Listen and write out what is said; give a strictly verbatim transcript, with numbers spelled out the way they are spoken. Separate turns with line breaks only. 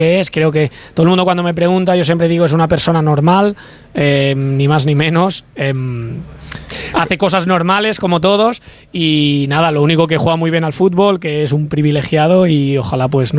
es, creo que todo el mundo cuando me pregunta yo siempre digo es una persona normal, eh, ni más ni menos, eh, hace cosas normales como todos y nada, lo único que juega muy bien al fútbol, que es un privilegiado y ojalá pues no